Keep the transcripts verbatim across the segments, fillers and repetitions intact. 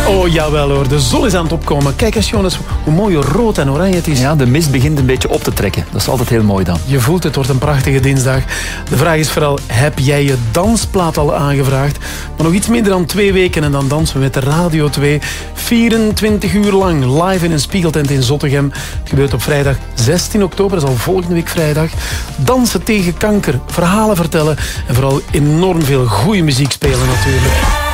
Oh, jawel hoor. De zon is aan het opkomen. Kijk eens, Jonas, hoe mooi rood en oranje het is. Ja, de mist begint een beetje op te trekken. Dat is altijd heel mooi dan. Je voelt het, wordt een prachtige dinsdag. De vraag is vooral, heb jij je dansplaat al aangevraagd? Maar nog iets minder dan twee weken en dan dansen we met de Radio twee. vierentwintig uur lang live in een spiegeltent in Zottegem. Het gebeurt op vrijdag zestien oktober, dat is al volgende week vrijdag. Dansen tegen kanker, verhalen vertellen en vooral enorm veel goede muziek spelen natuurlijk.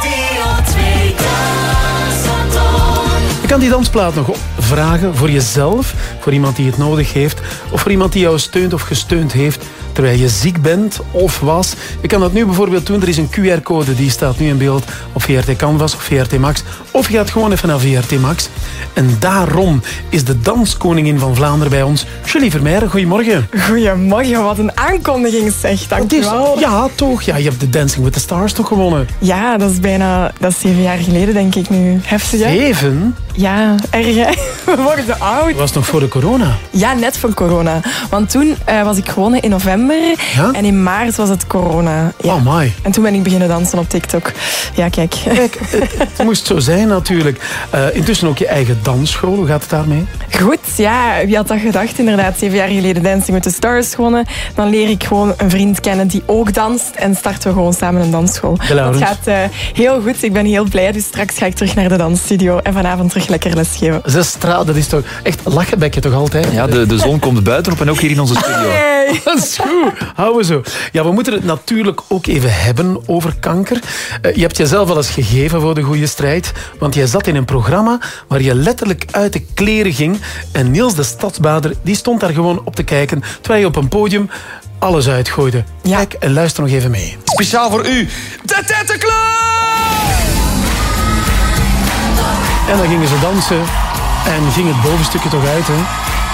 Je kan die dansplaat nog vragen voor jezelf, voor iemand die het nodig heeft, of voor iemand die jou steunt of gesteund heeft terwijl je ziek bent of was. Je kan dat nu bijvoorbeeld doen. Er is een Q R-code, die staat nu in beeld op V R T Canvas of V R T Max. Of je gaat gewoon even naar V R T Max. En daarom is de danskoningin van Vlaanderen bij ons, Julie Vermeijren. Goedemorgen. Goedemorgen, wat een aankondiging zeg. Dank je wel. Ja, toch. Ja, je hebt de Dancing with the Stars toch gewonnen? Ja, dat is bijna dat is zeven jaar geleden, denk ik nu. Heftig, hè? Zeven? Ja, erg, hè? We worden oud. Dat was nog voor de corona? Ja, net voor corona. Want toen uh, was ik gewonnen in november. Ja? En in maart was het corona. Ja. Oh, my. En toen ben ik beginnen dansen op TikTok. Ja, kijk. Kijk, het moest zo zijn natuurlijk. Uh, intussen ook je eigen dansschool. Hoe gaat het daarmee? Goed, ja. Wie had dat gedacht? Inderdaad, zeven jaar geleden Dancing with the Stars gewonnen. Dan leer ik gewoon een vriend kennen die ook danst. En starten we gewoon samen een dansschool. Dat gaat uh, heel goed. Ik ben heel blij. Dus straks ga ik terug naar de dansstudio. En vanavond terug lekker lesgeven. Zes straat, dat is toch echt lachenbekken toch altijd? Ja, de, de zon komt buiten op en ook hier in onze studio. Hey. Dat is goed. Houden we zo. Ja, we moeten het natuurlijk ook even hebben over kanker. Uh, je hebt jezelf al eens gegeven voor de goede strijd. Want jij zat in een programma waar je letterlijk uit de kleren ging. En Niels de Stadsbader, die stond daar gewoon op te kijken. Terwijl je op een podium alles uitgooide. Ja. Kijk en luister nog even mee. Speciaal voor u, de Tettenclub! En dan gingen ze dansen. En ging het bovenstukje toch uit, hè?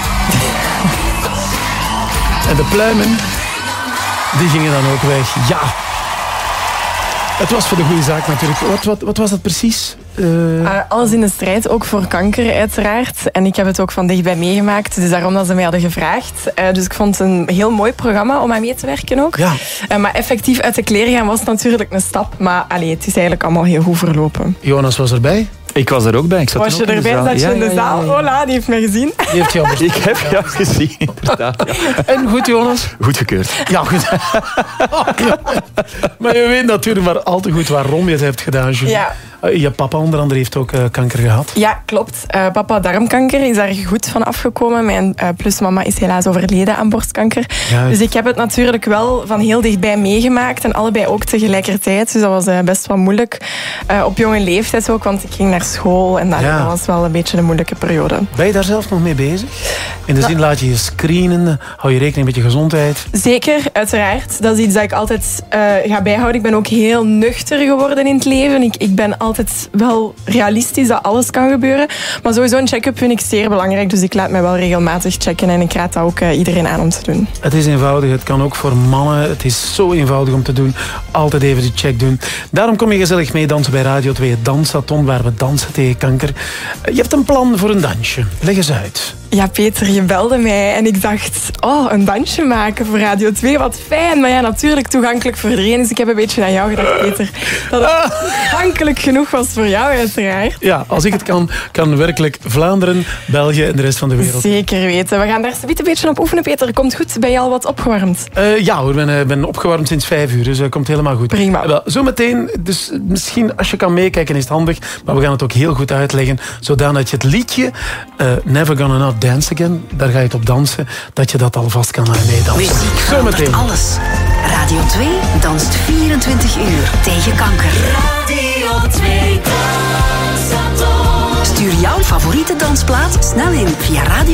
En de pluimen, die gingen dan ook weg. Ja. Het was voor de goede zaak natuurlijk. Wat, wat, wat was dat precies? Uh... Uh, alles in de strijd, ook voor kanker uiteraard. En ik heb het ook van dichtbij meegemaakt. Dus daarom dat ze mij hadden gevraagd. Uh, dus ik vond het een heel mooi programma om aan mee te werken ook. Ja. Uh, maar effectief uit de kleren gaan was natuurlijk een stap. Maar allee, het is eigenlijk allemaal heel goed verlopen. Jonas was erbij. Ik was er ook bij. Ik zat was je erbij? Zat je ja, in de zaal? Ja, ja, ja. Hola, die heeft mij gezien. Die heeft jou ik heb jou gezien, inderdaad. Ja. En goed, Jonas? Goedgekeurd. Ja, goed. Maar je weet natuurlijk maar al te goed waarom je het hebt gedaan, Julie. Ja. Je papa onder andere heeft ook uh, kanker gehad. Ja, klopt. Uh, papa darmkanker is daar goed van afgekomen. Mijn uh, plusmama is helaas overleden aan borstkanker. Juist. Dus ik heb het natuurlijk wel van heel dichtbij meegemaakt. En allebei ook tegelijkertijd. Dus dat was uh, best wel moeilijk. Uh, op jonge leeftijd ook, want ik ging naar school. En dat, ja. dat was wel een beetje een moeilijke periode. Ben je daar zelf nog mee bezig? In de nou, zin, laat je je screenen? Hou je rekening met je gezondheid? Zeker, uiteraard. Dat is iets dat ik altijd uh, ga bijhouden. Ik ben ook heel nuchter geworden in het leven. Ik, ik ben altijd wel realistisch dat alles kan gebeuren. Maar sowieso een check-up vind ik zeer belangrijk. Dus ik laat mij wel regelmatig checken. En ik raad dat ook uh, iedereen aan om te doen. Het is eenvoudig. Het kan ook voor mannen. Het is zo eenvoudig om te doen. Altijd even die check doen. Daarom kom je gezellig mee dansen bij Radio twee. Het Dansathon, waar we dansen tegen kanker. Je hebt een plan voor een dansje. Leg eens uit. Ja, Peter, je belde mij en ik dacht, oh, een dansje maken voor Radio twee, wat fijn. Maar ja, natuurlijk toegankelijk voor iedereen. Dus ik heb een beetje aan jou gedacht, Peter, dat het toegankelijk genoeg was voor jou, uiteraard. Ja, als ik het kan, kan werkelijk Vlaanderen, België en de rest van de wereld. Zeker weten. We gaan daar een beetje op oefenen, Peter. Komt goed? Ben je al wat opgewarmd? Uh, ja hoor, ik ben, uh, ben opgewarmd sinds vijf uur, dus dat uh, komt helemaal goed. Prima. Uh, wel, zometeen, dus misschien als je kan meekijken is het handig, maar we gaan het ook heel goed uitleggen, zodat je het liedje uh, Never Gonna Not Dance Again, daar ga je het op dansen, dat je dat alvast kan meedansen. Muziek verandert alles. Radio twee danst vierentwintig uur tegen kanker. Radio twee Dansathon. Stuur jouw favoriete dansplaat snel in via radio.